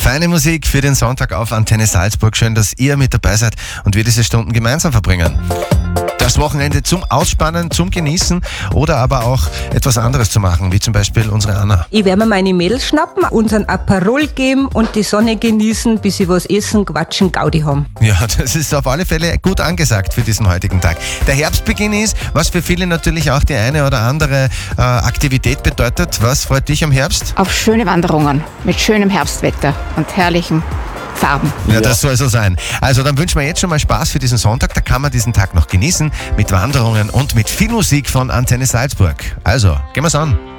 Feine Musik für den Sonntag auf Antenne Salzburg. Schön, dass ihr mit dabei seid und wir diese Stunden gemeinsam verbringen. Das Wochenende zum Ausspannen, zum Genießen oder aber auch etwas anderes zu machen, wie zum Beispiel unsere Anna. Ich werde mir meine Mädels schnappen, unseren Aperol geben und die Sonne genießen, bis sie was essen, quatschen, Gaudi haben. Ja, das ist auf alle Fälle gut angesagt für diesen heutigen Tag. Der Herbstbeginn ist, was für viele natürlich auch die eine oder andere Aktivität bedeutet. Was freut dich am Herbst? Auf schöne Wanderungen mit schönem Herbstwetter und herrlichen Farben. Ja, das soll so sein. Also dann wünschen wir jetzt schon mal Spaß für diesen Sonntag. Da kann man diesen Tag noch genießen mit Wanderungen und mit viel Musik von Antenne Salzburg. Also, gehen wir's an.